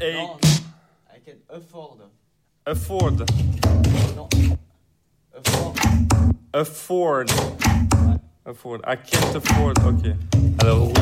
Non, I can afford. Afford. Non. Afford. Afford. Ouais. Afford. I can't afford. Ok. Alors oui,